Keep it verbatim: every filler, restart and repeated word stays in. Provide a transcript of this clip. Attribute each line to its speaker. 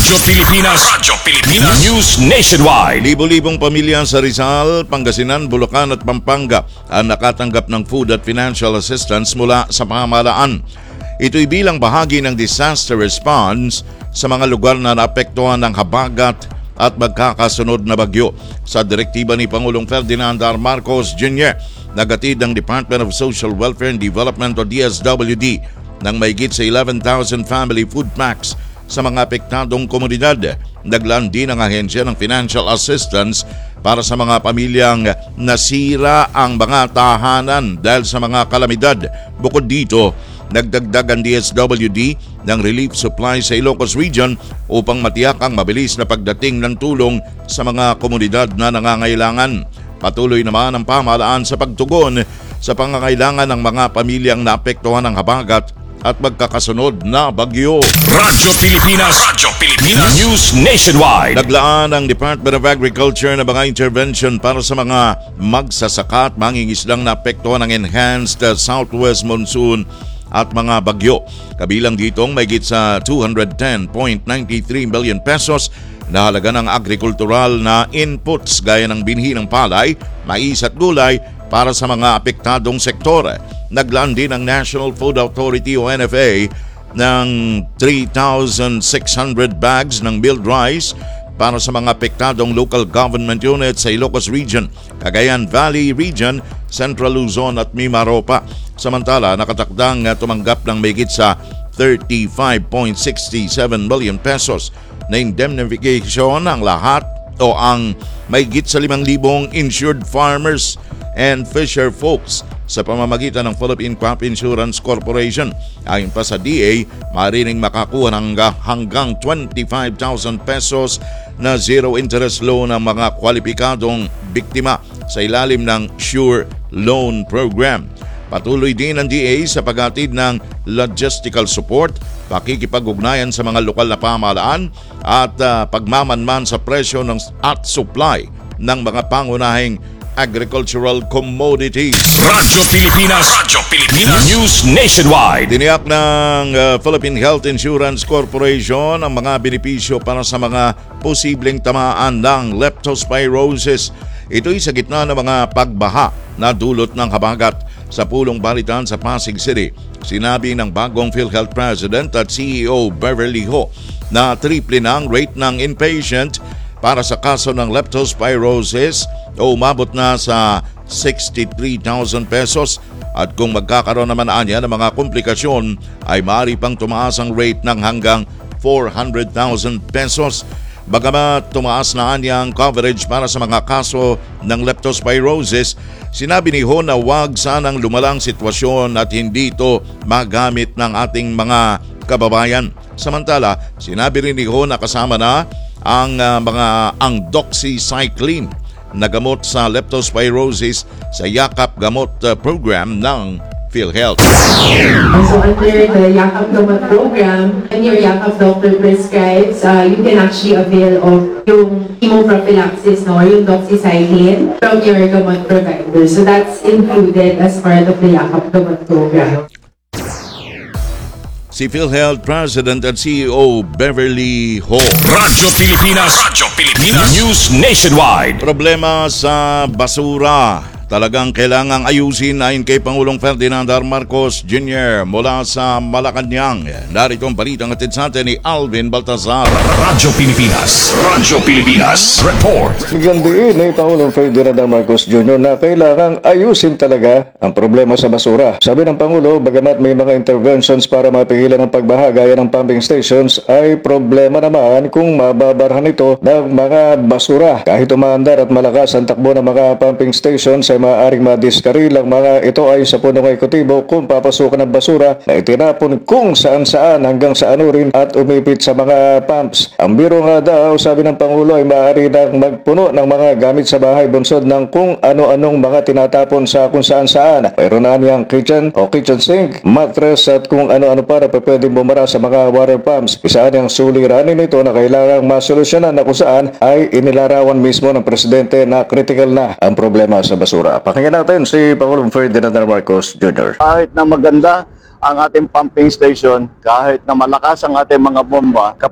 Speaker 1: Radyo Pilipinas. Radyo Pilipinas. News Nationwide.
Speaker 2: Libo-libong pamilya sa Rizal, Pangasinan, Bulacan at Pampanga ang nakatanggap ng food at financial assistance mula sa pamahalaan. Ito'y bilang bahagi ng disaster response sa mga lugar na naapektuhan ng habagat at magkakasunod na bagyo. Sa direktiba ni Pangulong Ferdinand R. Marcos Junior, nagatid ng Department of Social Welfare and Development o D S W D ng mahigit sa eleven thousand family food packs sa mga apektadong komunidad. Naglaan din ang ahensya ng financial assistance para sa mga pamilyang nasira ang mga tahanan dahil sa mga kalamidad. Bukod dito, nagdagdag ang D S W D ng relief supply sa Ilocos Region upang matiyak ang mabilis na pagdating ng tulong sa mga komunidad na nangangailangan. Patuloy naman ang pamahalaan sa pagtugon sa pangangailangan ng mga pamilyang naapektuhan ng habagat at magkakasunod na bagyo.
Speaker 1: Radyo Pilipinas. Radyo Pilipinas. News Nationwide.
Speaker 2: Naglaan ang Department of Agriculture ng mga intervention para sa mga magsasaka at mangingisdang naapektuhan ng enhanced southwest monsoon at mga bagyo. Kabilang ditong mahigit sa two hundred ten point nine three million pesos na halaga ng agrikultural na inputs gaya ng binhi ng palay, mais at gulay para sa mga apektadong sektor. Naglaan din ang National Food Authority o N F A ng three thousand six hundred bags ng milled rice para sa mga apektadong local government units sa Ilocos Region, Cagayan Valley Region, Central Luzon at Mimaropa. Samantala, nakatakdang tumanggap ng mahigit sa thirty-five point six seven million pesos na indemnification ang lahat o ang mahigit sa limang libong insured farmers and fisher folks sa pamamagitan ng Philippine Crop Insurance Corporation. Ayon pa sa D A, maaari ring makakuha ng hanggang twenty-five thousand pesos na zero interest loan ang mga kwalipikadong biktima sa ilalim ng Sure Loan Program. Patuloy din ang D A sa paghatid ng logistical support, pakikipag-ugnayan sa mga lokal na pamahalaan at uh, pagmamanman sa presyo ng at supply ng mga pangunahing agricultural commodities.
Speaker 1: Radyo Pilipinas. Radyo Pilipinas. News Nationwide.
Speaker 2: Tiniyak ng uh, Philippine Health Insurance Corporation ang mga benepisyo para sa mga posibleng tamaan ng leptospirosis. Ito'y sa gitna ng mga pagbaha na dulot ng habagat. Sa pulong balitan sa Pasig City, sinabi ng bagong PhilHealth President at C E O Beverly Ho na triple na ang rate ng inpatient para sa kaso ng leptospirosis o umabot na sa sixty-three thousand pesos at kung magkakaroon naman anya ng mga komplikasyon ay maaari pang tumaas ang rate ng hanggang four hundred thousand pesos. Bagamat tumaas na anya ang coverage para sa mga kaso ng leptospirosis, sinabi ni Ho na huwag sanang lumalang sitwasyon at hindi ito magamit ng ating mga kababayan. Samantala, sinabi rin ni Ho na kasama na ang uh, mga ang doxycycline na gamot sa leptospirosis sa Yakap Gamot uh, Program ng PhilHealth.
Speaker 3: So under the Yakap Gamot Program, when your Yakap doctor prescribes, uh, you can actually avail of yung chemoprophylaxis no, or yung doxycycline from your gamot provider. So that's included as part of the Yakap Gamot Program.
Speaker 2: Si PhilHealth President at C E O Beverly Ho.
Speaker 1: Radyo Pilipinas. Radyo Pilipinas. News Nationwide.
Speaker 2: Problema sa basura. Talagang kailangang ayusin ayon kay Pangulong Ferdinand R. Marcos Junior mula sa Malacanang. Narito ang balitang atid sa atin ni Alvin Baltazar.
Speaker 1: Radyo Pilipinas. Radyo Pilipinas. Report.
Speaker 4: Gandiin ni Pangulong Ferdinand R. Marcos Junior na kailangang ayusin talaga ang problema sa basura. Sabi ng Pangulo, bagamat may mga interventions para mapigilan ang pagbaha gaya ng pumping stations, ay problema naman kung mababarhan ito ng mga basura. Kahit umaandar at malakas ang takbo ng mga pumping stations, ay maaaring madiskaril ang mga ito ay sa punong ekotibo kung papasukan ng basura na itinapon kung saan-saan hanggang sa anurin at umipit sa mga pumps. Ang biro nga daw, sabi ng Pangulo, ay maaari nang magpuno ng mga gamit sa bahay bunsod ng kung ano-anong mga tinatapon sa kung saan-saan. Mayroon na niyang kitchen o kitchen sink, mattress at kung ano-ano pa na pwedeng bumara sa mga water pumps. Isa niyang suliranin nito na kailangang masolusyonan na kung saan ay inilarawan mismo ng Presidente na critical na ang problema sa basura. Pakinggan natin si Pangulong Ferdinand R. Marcos Junior
Speaker 5: Kahit na maganda ang ating pumping station, kahit na malakas ang ating mga bomba,